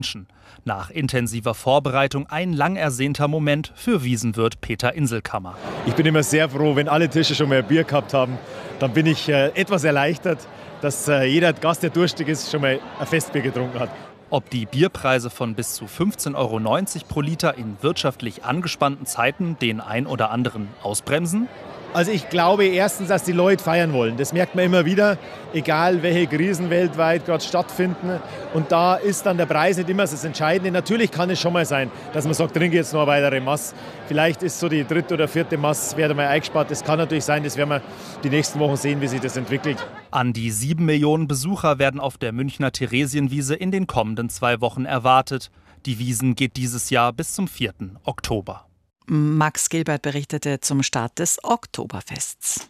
Nach intensiver Vorbereitung ein lang ersehnter Moment für Wiesenwirt Peter Inselkammer. Ich bin immer sehr froh, wenn alle Tische schon mal ein Bier gehabt haben. Dann bin ich etwas erleichtert, dass jeder Gast, der durstig ist, schon mal ein Festbier getrunken hat. Ob die Bierpreise von bis zu 15,90 € pro Liter in wirtschaftlich angespannten Zeiten den ein oder anderen ausbremsen? Also ich glaube erstens, dass die Leute feiern wollen. Das merkt man immer wieder, egal welche Krisen weltweit gerade stattfinden. Und da ist dann der Preis nicht immer das Entscheidende. Natürlich kann es schon mal sein, dass man sagt, trinke jetzt noch eine weitere Maß. Vielleicht ist so die 3. oder 4. Maß wieder mal eingespart. Das kann natürlich sein, das werden wir die nächsten Wochen sehen, wie sich das entwickelt. An die 7 Millionen Besucher werden auf der Münchner Theresienwiese in den kommenden 2 Wochen erwartet. Die Wiesn geht dieses Jahr bis zum 4. Oktober. Max Gilbert berichtete zum Start des Oktoberfests.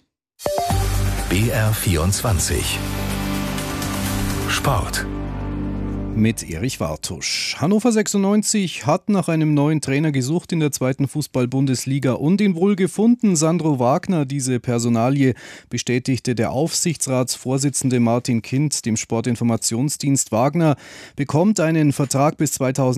BR24 Sport. Mit Erich Wartusch. Hannover 96 hat nach einem neuen Trainer gesucht in der 2. Fußball-Bundesliga und ihn wohl gefunden. Sandro Wagner, diese Personalie, bestätigte der Aufsichtsratsvorsitzende Martin Kind dem Sportinformationsdienst. Wagner bekommt einen Vertrag bis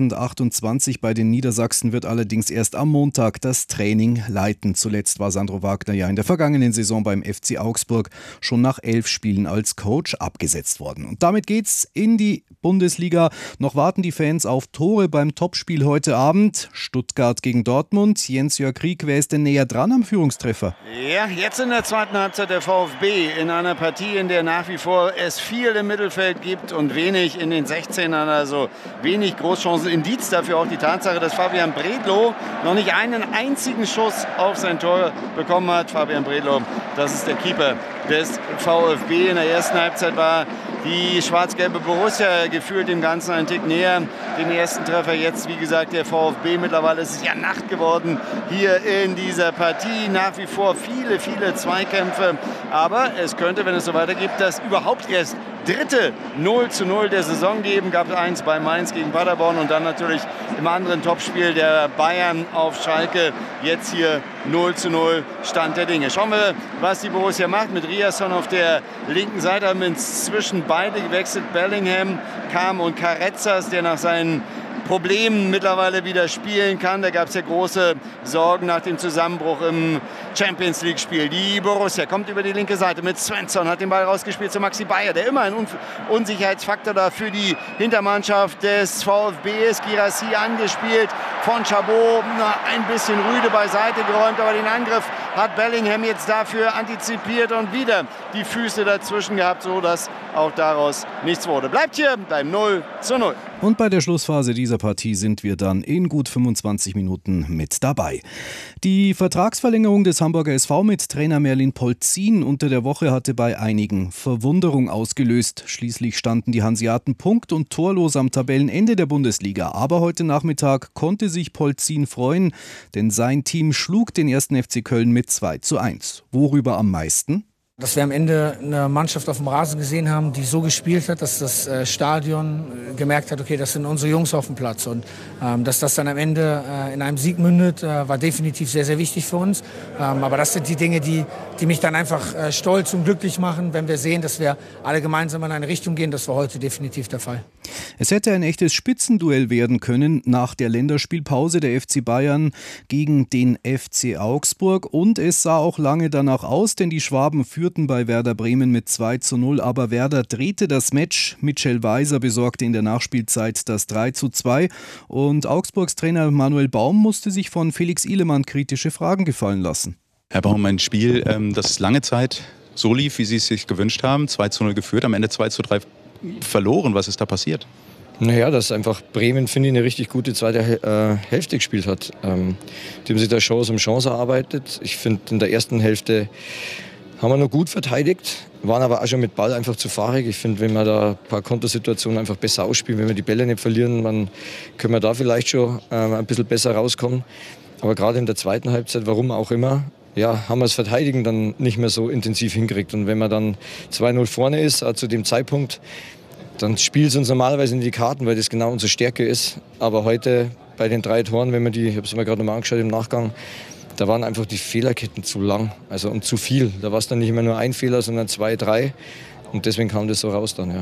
2028 bei den Niedersachsen, wird allerdings erst am Montag das Training leiten. Zuletzt war Sandro Wagner ja in der vergangenen Saison beim FC Augsburg schon nach 11 Spielen als Coach abgesetzt worden. Und damit geht's in die Bundesliga. Noch warten die Fans auf Tore beim Topspiel heute Abend. Stuttgart gegen Dortmund. Jens-Jörg Krieg, wer ist denn näher dran am Führungstreffer? Ja, jetzt in der zweiten Halbzeit der VfB in einer Partie, in der nach wie vor es viel im Mittelfeld gibt und wenig in den 16ern, also wenig Großchancen. Indiz dafür auch die Tatsache, dass Fabian Bredlow noch nicht einen einzigen Schuss auf sein Tor bekommen hat. Fabian Bredlow, das ist der Keeper des VfB. In der ersten Halbzeit war die schwarz-gelbe Borussia gefühlt dem Ganzen einen Tick näher. Den ersten Treffer jetzt, wie gesagt, der VfB. Mittlerweile ist es ja Nacht geworden hier in dieser Partie. Nach wie vor viele, viele Zweikämpfe. Aber es könnte, wenn es so weitergeht, das überhaupt erst dritte 0:0 der Saison geben. Gab es eins bei Mainz gegen Paderborn und dann natürlich im anderen Topspiel der Bayern auf Schalke. Jetzt hier 0:0 Stand der Dinge. Schauen wir, was die Borussia macht. Mit Riasson auf der linken Seite haben inzwischen beide gewechselt. Bellingham kam und Carrezzas, der nach seinen Problemen mittlerweile wieder spielen kann. Da gab es ja große Sorgen nach dem Zusammenbruch im Champions-League-Spiel. Die Borussia kommt über die linke Seite mit Svensson, hat den Ball rausgespielt zu Maxi Bayer, der immer ein Unsicherheitsfaktor da für die Hintermannschaft des VfB ist. Guirassy angespielt von Chabot, ein bisschen rüde beiseite geräumt, aber den Angriff hat Bellingham jetzt dafür antizipiert und wieder die Füße dazwischen gehabt, sodass auch daraus nichts wurde. Bleibt hier beim 0:0. Und bei der Schlussphase dieser Partie sind wir dann in gut 25 Minuten mit dabei. Die Vertragsverlängerung des Hamburger SV mit Trainer Merlin Polzin unter der Woche hatte bei einigen Verwunderung ausgelöst. Schließlich standen die Hanseaten punkt- und torlos am Tabellenende der Bundesliga. Aber heute Nachmittag konnte sich Polzin freuen, denn sein Team schlug den 1. FC Köln mit 2:1. Worüber am meisten? Dass wir am Ende eine Mannschaft auf dem Rasen gesehen haben, die so gespielt hat, dass das Stadion gemerkt hat, okay, das sind unsere Jungs auf dem Platz. Und dass das dann am Ende in einem Sieg mündet, war definitiv sehr, sehr wichtig für uns. Aber das sind die Dinge, die mich dann einfach stolz und glücklich machen, wenn wir sehen, dass wir alle gemeinsam in eine Richtung gehen. Das war heute definitiv der Fall. Es hätte ein echtes Spitzenduell werden können nach der Länderspielpause der FC Bayern gegen den FC Augsburg. Und es sah auch lange danach aus, denn die Schwaben führten bei Werder Bremen mit 2:0. Aber Werder drehte das Match. Mitchell Weiser besorgte in der Nachspielzeit das 3:2. Und Augsburgs Trainer Manuel Baum musste sich von Felix Ihlemann kritische Fragen gefallen lassen. Herr Baum, ein Spiel, das lange Zeit so lief, wie Sie es sich gewünscht haben. 2:0 geführt, am Ende 2:3 verloren. Was ist da passiert? Naja, dass einfach Bremen, finde ich, eine richtig gute zweite Hälfte gespielt hat. Die haben sich da Chance um Chance erarbeitet. Ich finde, in der ersten Hälfte haben wir noch gut verteidigt, waren aber auch schon mit Ball einfach zu fahrig. Ich finde, wenn wir da ein paar Kontersituationen einfach besser ausspielen, wenn wir die Bälle nicht verlieren, dann können wir da vielleicht schon ein bisschen besser rauskommen. Aber gerade in der zweiten Halbzeit, warum auch immer, ja, haben wir das Verteidigen dann nicht mehr so intensiv hingekriegt. Und wenn man dann 2:0 vorne ist, zu dem Zeitpunkt, dann spielt es uns normalerweise in die Karten, weil das genau unsere Stärke ist. Aber heute bei den 3 Toren, wenn man die, ich habe es mir gerade nochmal angeschaut im Nachgang, da waren einfach die Fehlerketten zu lang, und zu viel. Da war es dann nicht mehr nur ein Fehler, sondern 2, 3. Und deswegen kam das so raus dann, ja.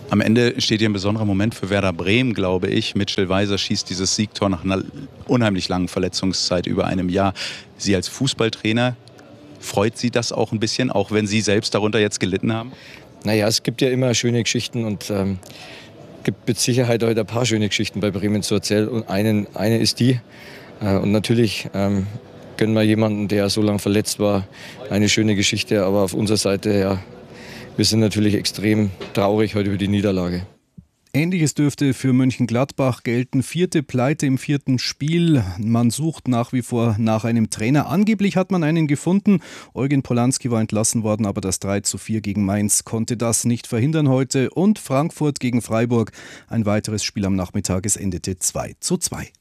Am Ende steht hier ein besonderer Moment für Werder Bremen, glaube ich. Mitchell Weiser schießt dieses Siegtor nach einer unheimlich langen Verletzungszeit über einem Jahr. Sie als Fußballtrainer, freut Sie das auch ein bisschen, auch wenn Sie selbst darunter jetzt gelitten haben? Naja, es gibt ja immer schöne Geschichten und gibt mit Sicherheit heute ein paar schöne Geschichten bei Bremen zu erzählen. Und eine ist die. Und natürlich gönnen wir jemanden, der so lange verletzt war, eine schöne Geschichte. Aber auf unserer Seite, ja, wir sind natürlich extrem traurig heute über die Niederlage. Ähnliches dürfte für Mönchengladbach gelten. 4. Pleite im 4. Spiel. Man sucht nach wie vor nach einem Trainer. Angeblich hat man einen gefunden. Eugen Polanski war entlassen worden, aber das 3:4 gegen Mainz konnte das nicht verhindern heute. Und Frankfurt gegen Freiburg. Ein weiteres Spiel am Nachmittag. Es endete 2:2.